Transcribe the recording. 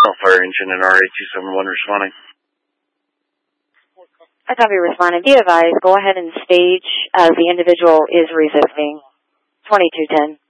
Fire engine and RA-271 responding. I copy responding. Be advised, go ahead and stage as the individual is resisting. 2210.